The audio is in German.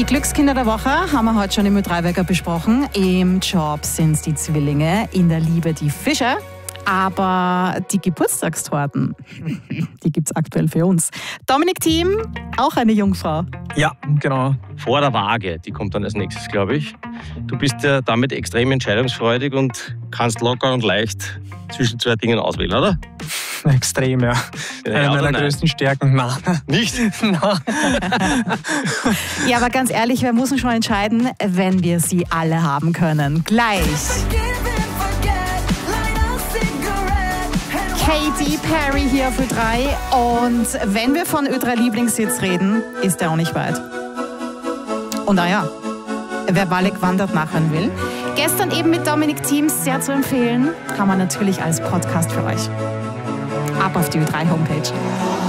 Die Glückskinder der Woche haben wir heute schon im Ö3-Wecker besprochen. Im Job sind es die Zwillinge, in der Liebe die Fische. Aber die Geburtstagstorten, die gibt es aktuell für uns. Dominik Thiem, auch eine Jungfrau. Ja, genau. Vor der Waage, die kommt dann als nächstes, glaube ich. Du bist ja damit extrem entscheidungsfreudig und kannst locker und leicht zwischen zwei Dingen auswählen, oder? Extrem, ja. Eine meiner größten Stärken. Nein. Nicht? Nein. Ja, aber ganz ehrlich, wir müssen schon entscheiden, wenn wir sie alle haben können. Gleich. Katy Perry hier auf Ö3. Und wenn wir von Ö3 Lieblingssitz reden, ist der auch nicht weit. Und naja, wer Balek wandert nachhören will, gestern eben mit Dominik Thiem sehr zu empfehlen, kann man natürlich als Podcast für euch. Ab auf die Ö3 Homepage.